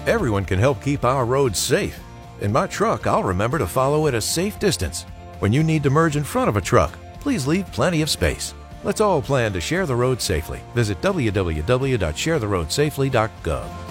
Everyone can help keep our roads safe. In my truck, I'll remember to follow at a safe distance. When you need to merge in front of a truck, please leave plenty of space. Let's all plan to share the road safely. Visit www.sharetheroadsafely.gov.